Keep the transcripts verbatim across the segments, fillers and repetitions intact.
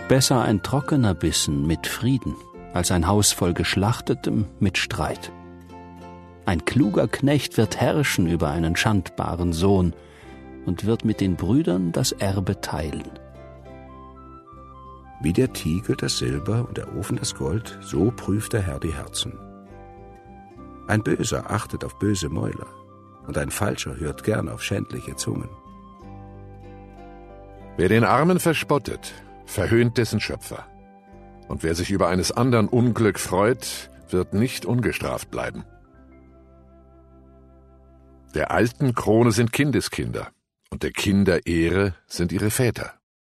Besser ein trockener Bissen mit Frieden, als ein Haus voll Geschlachtetem mit Streit. Ein kluger Knecht wird herrschen über einen schandbaren Sohn und wird mit den Brüdern das Erbe teilen. Wie der Tiegel das Silber und der Ofen das Gold, so prüft der Herr die Herzen. Ein Böser achtet auf böse Mäuler, und ein Falscher hört gern auf schändliche Zungen. Wer den Armen verspottet, verhöhnt dessen Schöpfer. Und wer sich über eines anderen Unglück freut, wird nicht ungestraft bleiben. Der alten Krone sind Kindeskinder, und der Kinder Ehre sind ihre Väter.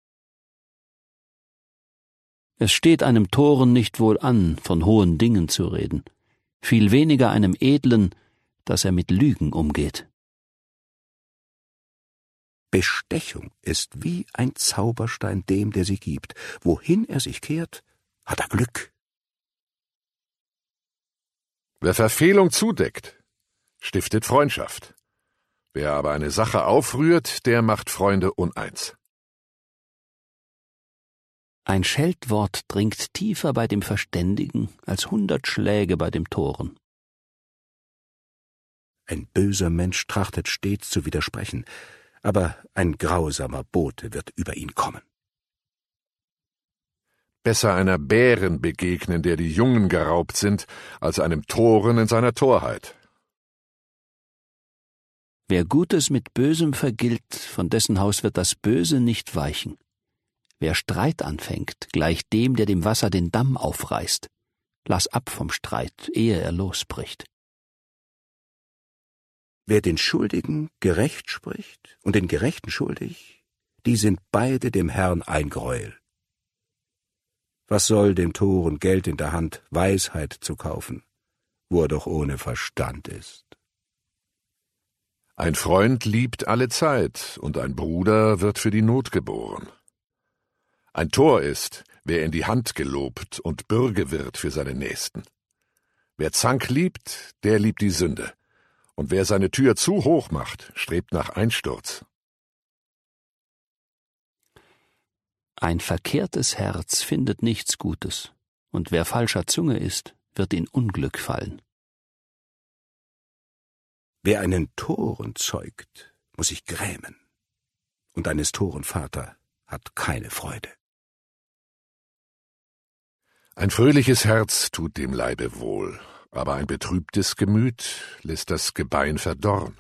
Es steht einem Toren nicht wohl an, von hohen Dingen zu reden, viel weniger einem Edlen, dass er mit Lügen umgeht. Bestechung ist wie ein Zauberstein dem, der sie gibt. Wohin er sich kehrt, hat er Glück. Wer Verfehlung zudeckt, stiftet Freundschaft. Wer aber eine Sache aufrührt, der macht Freunde uneins. Ein Scheltwort dringt tiefer bei dem Verständigen als hundert Schläge bei dem Toren. Ein böser Mensch trachtet stets zu widersprechen, aber ein grausamer Bote wird über ihn kommen. Besser einer Bären begegnen, der die Jungen geraubt sind, als einem Toren in seiner Torheit. Wer Gutes mit Bösem vergilt, von dessen Haus wird das Böse nicht weichen. Wer Streit anfängt, gleicht dem, der dem Wasser den Damm aufreißt. Lass ab vom Streit, ehe er losbricht. Wer den Schuldigen gerecht spricht und den Gerechten schuldig, die sind beide dem Herrn ein Greuel. Was soll dem Toren Geld in der Hand, Weisheit zu kaufen, wo er doch ohne Verstand ist? Ein Freund liebt alle Zeit, und ein Bruder wird für die Not geboren. Ein Tor ist, wer in die Hand gelobt und Bürge wird für seine Nächsten. Wer Zank liebt, der liebt die Sünde, und wer seine Tür zu hoch macht, strebt nach Einsturz. Ein verkehrtes Herz findet nichts Gutes, und wer falscher Zunge ist, wird in Unglück fallen. Wer einen Toren zeugt, muss sich grämen, und eines Toren Vater hat keine Freude. Ein fröhliches Herz tut dem Leibe wohl, aber ein betrübtes Gemüt lässt das Gebein verdorren.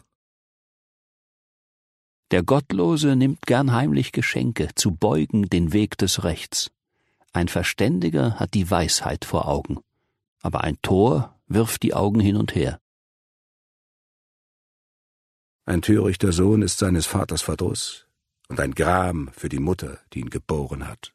Der Gottlose nimmt gern heimlich Geschenke, zu beugen den Weg des Rechts. Ein Verständiger hat die Weisheit vor Augen, aber ein Tor wirft die Augen hin und her. Ein törichter Sohn ist seines Vaters Verdruss und ein Gram für die Mutter, die ihn geboren hat.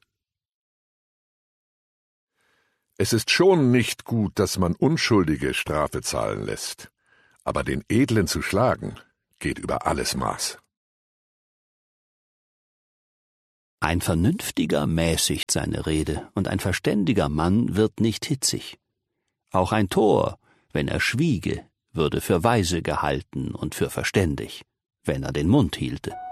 Es ist schon nicht gut, dass man Unschuldige Strafe zahlen lässt, aber den Edlen zu schlagen, geht über alles Maß. Ein Vernünftiger mäßigt seine Rede, und ein verständiger Mann wird nicht hitzig. Auch ein Tor, wenn er schwiege, würde für weise gehalten und für verständig, wenn er den Mund hielte.